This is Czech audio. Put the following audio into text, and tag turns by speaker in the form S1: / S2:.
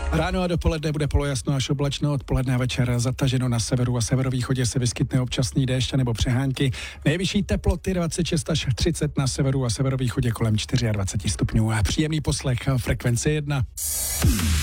S1: Ráno a dopoledne bude polojasno až oblačno, odpoledne a večer zataženo, na severu a severovýchodě se vyskytne občasný déšť nebo přehánky. Nejvyšší teploty 26 až 30 na severu a severovýchodě kolem 24 stupňů. A příjemný poslech Frekvence 1.